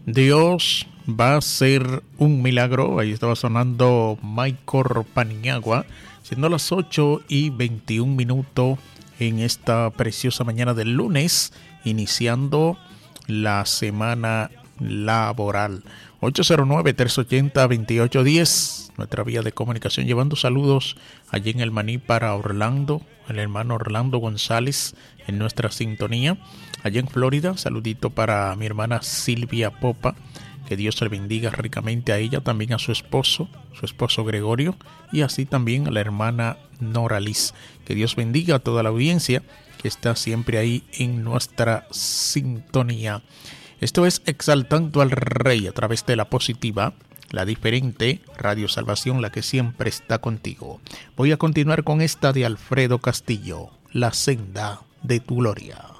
Dios va a hacer un milagro. Ahí estaba sonando Michael Paniagua, siendo las 8:21 en esta preciosa mañana del lunes, iniciando la semana laboral. 809-380-2810, nuestra vía de comunicación, llevando saludos allí en el Maní para Orlando, el hermano Orlando González en nuestra sintonía. Allá en Florida, saludito para mi hermana Silvia Popa, que Dios le bendiga ricamente a ella, también a su esposo Gregorio, y así también a la hermana Nora Liz. Que Dios bendiga a toda la audiencia que está siempre ahí en nuestra sintonía. Esto es Exaltando al Rey a través de la positiva, la diferente, Radio Salvación, la que siempre está contigo. Voy a continuar con esta de Alfredo Castillo, La Senda de tu Gloria.